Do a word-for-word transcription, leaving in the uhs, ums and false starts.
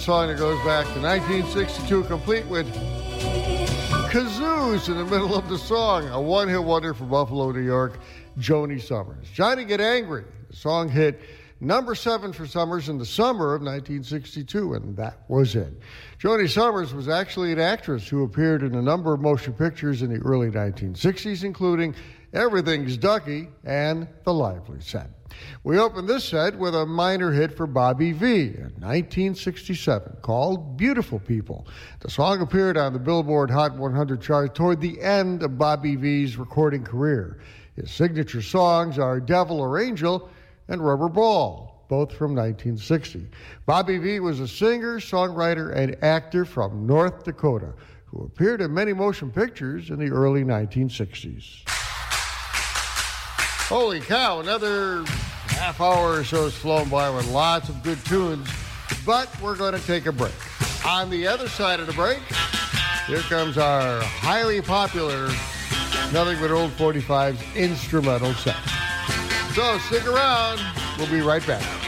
song that goes back to nineteen sixty-two, complete with kazoos in the middle of the song. A one-hit wonder for Buffalo, New York, Joni Summers. Johnny Get Angry. The song hit number seven for Summers in the summer of nineteen sixty-two, and that was it. Joni Summers was actually an actress who appeared in a number of motion pictures in the early nineteen sixties, including Everything's Ducky and The Lively Set. We opened this set with a minor hit for Bobby Vee in nineteen sixty-seven called Beautiful People. The song appeared on the Billboard Hot one hundred chart toward the end of Bobby Vee's recording career. His signature songs are Devil or Angel and Rubber Ball, both from nineteen sixty. Bobby Vee was a singer, songwriter, and actor from North Dakota who appeared in many motion pictures in the early nineteen sixties. Holy cow, another half hour or so has flown by with lots of good tunes, but we're going to take a break. On the other side of the break, here comes our highly popular Nothing But Old forty-fives instrumental set. So stick around. We'll be right back.